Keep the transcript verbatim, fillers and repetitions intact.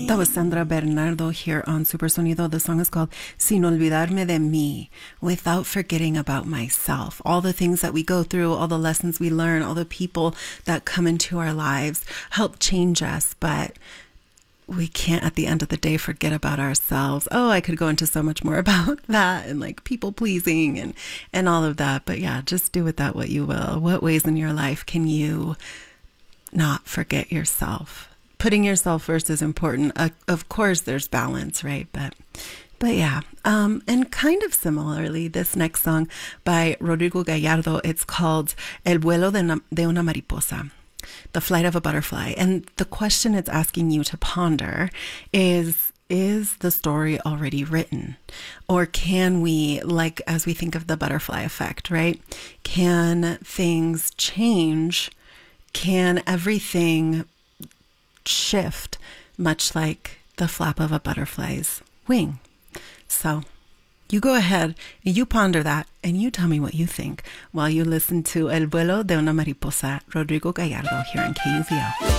That was Sandra Bernardo here on Supersonido. The song is called Sin Olvidarme de Mí, without forgetting about myself. All the things that we go through, all the lessons we learn, all the people that come into our lives help change us, but we can't at the end of the day forget about ourselves. Oh, I could go into so much more about that and like people pleasing and, and all of that. But yeah, just do with that what you will. What ways in your life can you not forget yourself? Putting yourself first is important. Uh, of course, there's balance, right? But But yeah, um, and kind of similarly, this next song by Rodrigo Gallardo, it's called El vuelo de una, de una mariposa, the flight of a butterfly. And the question it's asking you to ponder is, is the story already written? Or can we, like as we think of the butterfly effect, right? Can things change? Can everything shift, much like the flap of a butterfly's wing? So you go ahead and you ponder that and you tell me what you think while you listen to El vuelo de una mariposa, Rodrigo Gallardo here on K U V L.